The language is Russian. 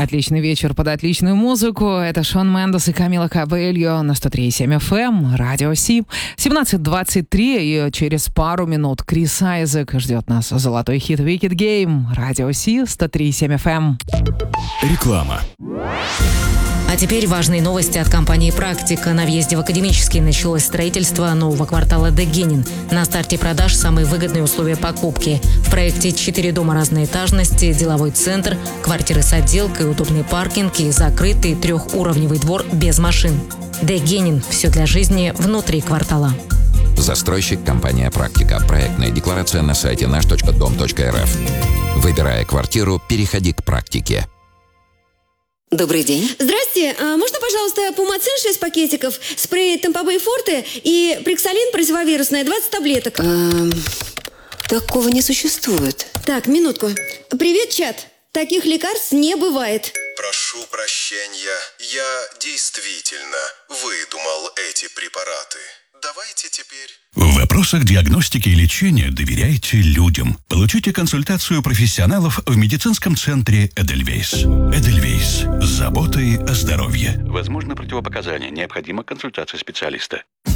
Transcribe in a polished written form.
Отличный вечер под отличную музыку. Это Шон Мендес и Камила Кабельо на 103.7 FM, Радио Си. 17:23, и через пару минут Крис Айзек ждет нас. Золотой хит Wicked Game. Радио Си, 103.7 FM. Реклама. А теперь важные новости от компании «Практика». На въезде в Академический началось строительство нового квартала Дегенин. На старте продаж самые выгодные условия покупки. В проекте 4 дома разной этажности, деловой центр, квартиры с отделкой, удобный паркинг и закрытый 3-уровневый двор без машин. Дегенин. Все для жизни внутри квартала. Застройщик компания «Практика». Проектная декларация на сайте наш.дом.рф. Выбирая квартиру, переходи к «Практике». Добрый день. Здрасте. Можно, пожалуйста, Пумацин 6 пакетиков, спрей Темпобей Форте и Приксалин противовирусная 20 таблеток? Такого не существует. Так, минутку. Привет, чат. Таких лекарств не бывает. Прошу прощения. Я действительно выдумал эти препараты. Давайте теперь... В вопросах диагностики и лечения доверяйте людям. Получите консультацию профессионалов в медицинском центре «Эдельвейс». «Эдельвейс» с заботой о здоровье. Возможно противопоказания. Необходима консультация специалиста.